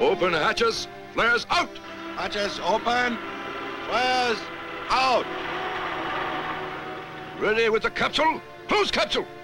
Open hatches, flares out! Hatches open, flares out! Ready with the capsule? Close capsule!